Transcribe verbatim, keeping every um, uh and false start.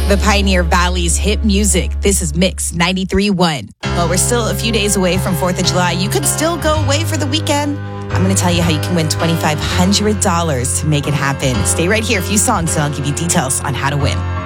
The Pioneer Valley's hit music. This is Mix ninety-three point one. Well, we're still a few days away from fourth of July. You could still go away for the weekend. I'm going to tell you how you can win twenty-five hundred dollars to make it happen. Stay right here. A few songs, and I'll give you details on how to win.